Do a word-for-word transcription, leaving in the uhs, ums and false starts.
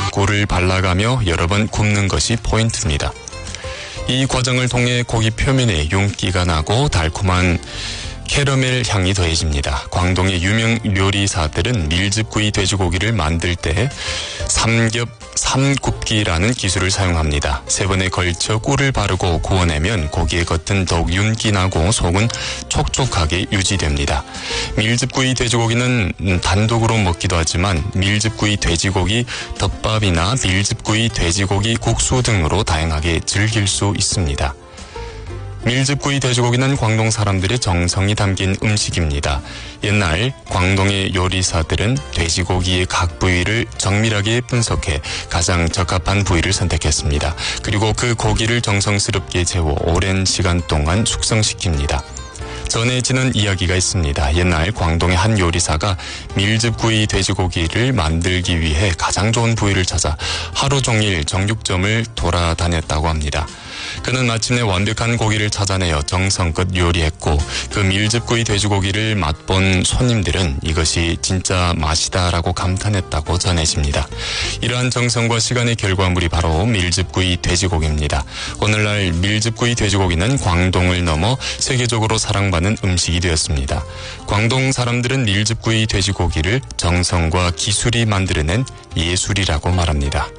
꿀을 발라가며 여러 번 굽는 것이 포인트입니다. 이 과정을 통해 고기 표면에 윤기가 나고 달콤한 캐러멜 향이 더해집니다. 광동의 유명 요리사들은 밀즙구이 돼지고기를 만들 때 삼겹 삼굽기라는 기술을 사용합니다. 세 번에 걸쳐 꿀을 바르고 구워내면 고기의 겉은 더욱 윤기나고 속은 촉촉하게 유지됩니다. 밀즙구이 돼지고기는 단독으로 먹기도 하지만 밀즙구이 돼지고기 덮밥이나 밀즙구이 돼지고기 국수 등으로 다양하게 즐길 수 있습니다. 밀즙구이 돼지고기는 광동 사람들의 정성이 담긴 음식입니다. 옛날 광동의 요리사들은 돼지고기의 각 부위를 정밀하게 분석해 가장 적합한 부위를 선택했습니다. 그리고 그 고기를 정성스럽게 재워 오랜 시간 동안 숙성시킵니다. 전해지는 이야기가 있습니다. 옛날 광동의 한 요리사가 밀즙구이 돼지고기를 만들기 위해 가장 좋은 부위를 찾아 하루 종일 정육점을 돌아다녔다고 합니다. 그는 마침내 완벽한 고기를 찾아내어 정성껏 요리했고 그 밀즙구이 돼지고기를 맛본 손님들은 이것이 진짜 맛이다라고 감탄했다고 전해집니다. 이러한 정성과 시간의 결과물이 바로 밀즙구이 돼지고기입니다. 오늘날 밀즙구이 돼지고기는 광동을 넘어 세계적으로 사랑받는 음식이 되었습니다. 광동 사람들은 밀즙구이 돼지고기를 정성과 기술이 만들어낸 예술이라고 말합니다.